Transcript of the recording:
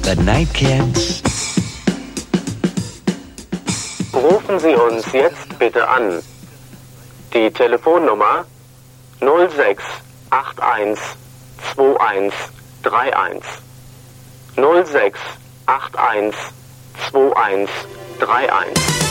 The Nightcats. Rufen Sie uns jetzt bitte an. Die Telefonnummer 06812131. 06812131.